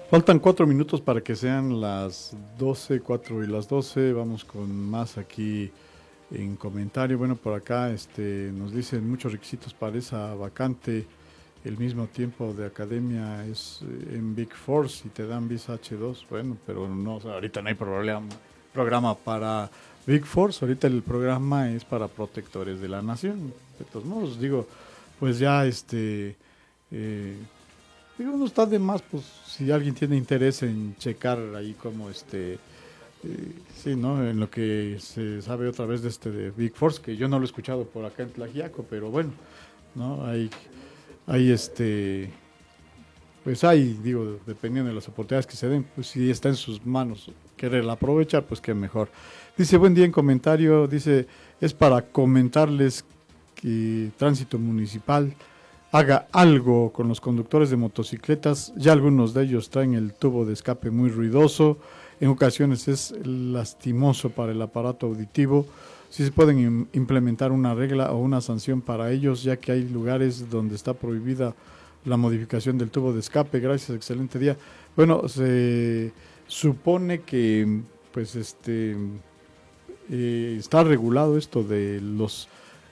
Faltan 4 minutos para que sean las 12, 4 y las 12. Vamos con más aquí en comentario. Bueno, por acá nos dicen muchos requisitos para esa vacante. El mismo tiempo de academia es en Big Force y te dan visa H2. Bueno, pero no, o sea, ahorita no hay programa para Big Force. Ahorita el programa es para protectores de la nación. De todos modos, digo, pues ya digo, no está de más, pues, si alguien tiene interés en checar ahí como sí, ¿no? En lo que se sabe otra vez de Big Force, que yo no lo he escuchado por acá en Tlaxiaco, pero bueno, ¿no? Hay pues digo, dependiendo de las oportunidades que se den, pues si está en sus manos quererla aprovechar, pues qué mejor. Dice, buen día en comentario, dice, es para comentarles que Tránsito Municipal haga algo con los conductores de motocicletas. Ya algunos de ellos traen el tubo de escape muy ruidoso, en ocasiones es lastimoso para el aparato auditivo. Si se pueden implementar una regla o una sanción para ellos, ya que hay lugares donde está prohibida la modificación del tubo de escape. Gracias, excelente día. Bueno, se supone que pues está regulado esto de los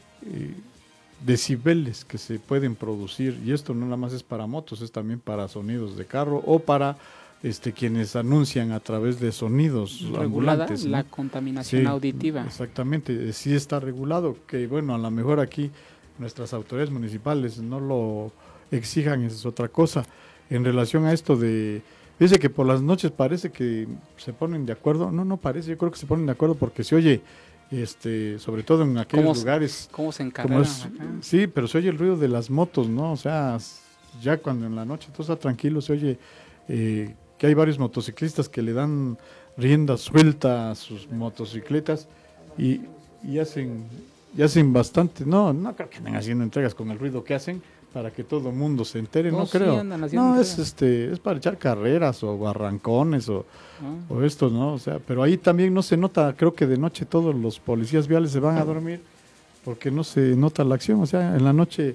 decibeles que se pueden producir, y esto no nada más es para motos, es también para sonidos de carro o para quienes anuncian a través de sonidos regulada ambulantes, ¿no? La contaminación auditiva. Exactamente, sí está regulado, que bueno, a lo mejor aquí nuestras autoridades municipales no lo exijan, esa es otra cosa. En relación a esto dice que por las noches parece que se ponen de acuerdo, no parece, yo creo que se ponen de acuerdo porque se oye, sobre todo en aquellos lugares. ¿Cómo se encargan acá? Sí, pero se oye el ruido de las motos, ¿no? O sea, ya cuando en la noche todo está tranquilo, se oye que hay varios motociclistas que le dan rienda suelta a sus motocicletas y hacen bastante. No creo que anden haciendo entregas con el ruido que hacen para que todo el mundo se entere, no creo. No, es para echar carreras o barrancones o esto, ¿no? O sea, pero ahí también no se nota, creo que de noche todos los policías viales se van a dormir porque no se nota la acción, o sea, en la noche,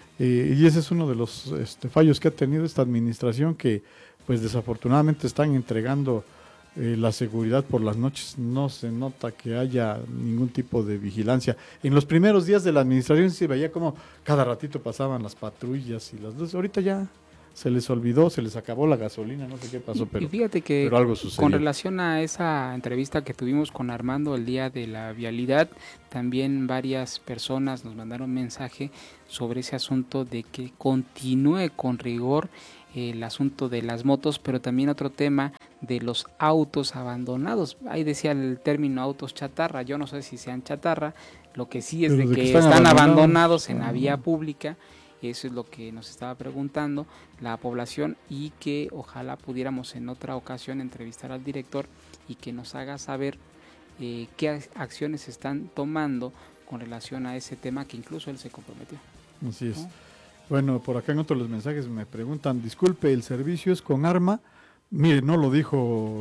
y ese es uno de los fallos que ha tenido esta administración, que pues desafortunadamente están entregando la seguridad por las noches, no se nota que haya ningún tipo de vigilancia. En los primeros días de la administración se veía como cada ratito pasaban las patrullas y las luces. Ahorita ya se les olvidó, se les acabó la gasolina, no sé qué pasó, pero, y fíjate que pero algo sucedió. Con relación a esa entrevista que tuvimos con Armando el día de la vialidad, también varias personas nos mandaron mensaje sobre ese asunto de que continúe con rigor el asunto de las motos, pero también otro tema de los autos abandonados. Ahí decía el término autos chatarra, yo no sé si sean chatarra, lo que sí es pero de que están abandonados en la vía pública. Eso es lo que nos estaba preguntando la población, y que ojalá pudiéramos en otra ocasión entrevistar al director y que nos haga saber qué acciones se están tomando con relación a ese tema, que incluso él se comprometió. Así es. Bueno, por acá en otros los mensajes me preguntan, disculpe, ¿el servicio es con arma? Mire, no lo dijo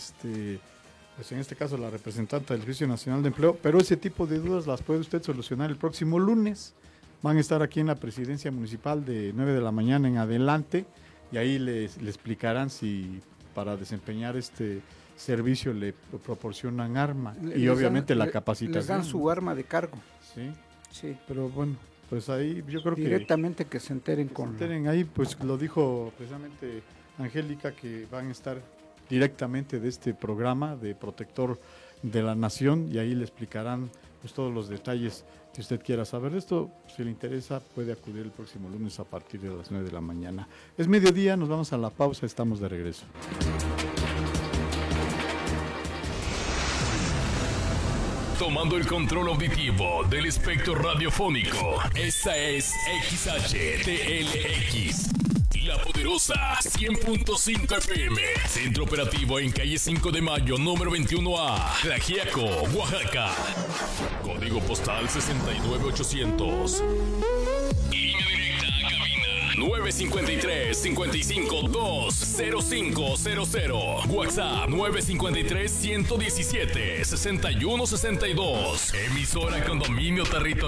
pues en este caso la representante del Servicio Nacional de Empleo, pero ese tipo de dudas las puede usted solucionar el próximo lunes. Van a estar aquí en la presidencia municipal de 9 de la mañana en adelante, y ahí le explicarán si para desempeñar este servicio le proporcionan arma y obviamente la capacitación. Les dan su arma de cargo. Sí, pero bueno, pues ahí yo creo directamente que se enteren ahí, pues lo dijo precisamente Angélica, que van a estar directamente de este programa de Protector de la Nación, y ahí le explicarán pues todos los detalles que usted quiera saber de esto. Si le interesa, puede acudir el próximo lunes a partir de las 9 de la mañana. Es mediodía, nos vamos a la pausa, estamos de regreso. Tomando el control auditivo del espectro radiofónico, esta es XHTLX, La Poderosa 100.5 FM. Centro operativo en calle 5 de Mayo, número 21A, Tlaxiaco, Oaxaca. Código postal 69800. Línea directa a cabina 953-55-20500. WhatsApp 953-117-6162. Emisora con dominio territorial.